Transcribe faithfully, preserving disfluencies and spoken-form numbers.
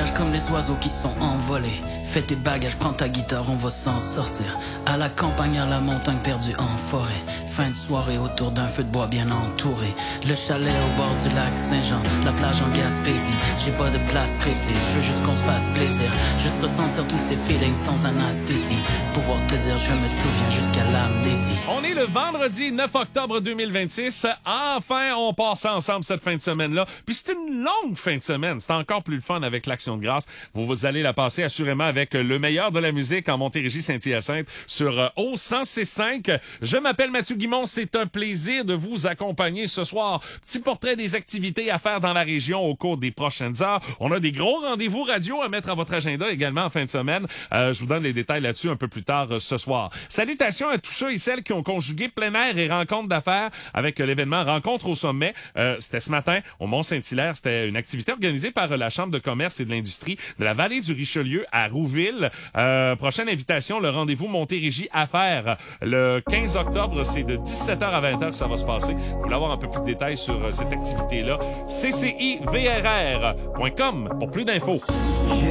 voyage comme les oiseaux qui sont envolés. Fais tes bagages, prends ta guitare, on va s'en sortir. À la campagne, à la montagne, perdue en forêt. Fin de soirée autour d'un feu de bois bien entouré. Le chalet au bord du lac Saint-Jean, la plage en Gaspésie. J'ai pas de place précise, je veux juste qu'on se fasse plaisir. Juste ressentir tous ces feelings sans anesthésie. Pouvoir te dire je me souviens jusqu'à l'amnésie. On est le vendredi neuf octobre deux mille vingt-six. Enfin, on passe ensemble cette fin de semaine-là. Puis c'est une longue fin de semaine. C'est encore plus le fun avec l'Action de grâce. Vous, vous allez la passer assurément avec le meilleur de la musique en Montérégie-Saint-Hyacinthe sur euh, O cent six cinq. Je m'appelle Mathieu Guimond. C'est un plaisir de vous accompagner ce soir. Petit portrait des activités à faire dans la région au cours des prochaines heures. On a des gros rendez-vous radio à mettre à votre agenda également en fin de semaine. Euh, je vous donne les détails là-dessus un peu plus tard euh, ce soir. Salutations à tous ceux et celles qui ont conjugué plein air et rencontres d'affaires avec euh, l'événement Rencontre au sommet. Euh, c'était ce matin au Mont-Saint-Hilaire. C'était une activité organisée par euh, la Chambre de commerce et de l'industrie de la vallée du Richelieu à Rouville. Euh, prochaine invitation, le rendez-vous Montérégie Affaires. Le quinze octobre, c'est de dix-sept heures à vingt heures que ça va se passer. Vous voulez avoir un peu plus de détails sur euh, cette activité-là? c c i v r r point com pour plus d'infos.